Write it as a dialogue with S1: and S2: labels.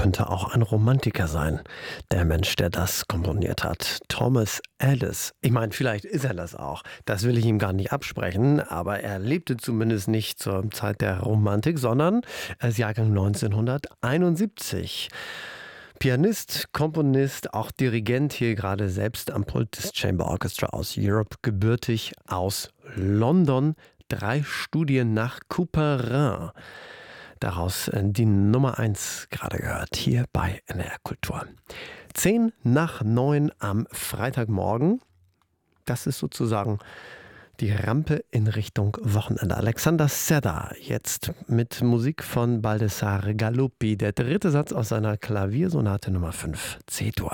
S1: könnte auch ein Romantiker sein, der Mensch, der das komponiert hat. Thomas Ellis. Ich meine, vielleicht ist er das auch. Das will ich ihm gar nicht absprechen, aber er lebte zumindest nicht zur Zeit der Romantik, sondern er ist Jahrgang 1971. Pianist, Komponist, auch Dirigent, hier gerade selbst am Pult des Chamber Orchestra aus Europe, gebürtig aus London. 3 Studien nach Couperin. Daraus die Nummer 1 gerade gehört, hier bei NDR Kultur. 8:50 am Freitagmorgen. Das ist sozusagen die Rampe in Richtung Wochenende. Alexander Sedda jetzt mit Musik von Baldassare Galuppi. Der dritte Satz aus seiner Klaviersonate Nummer 5, C-Dur.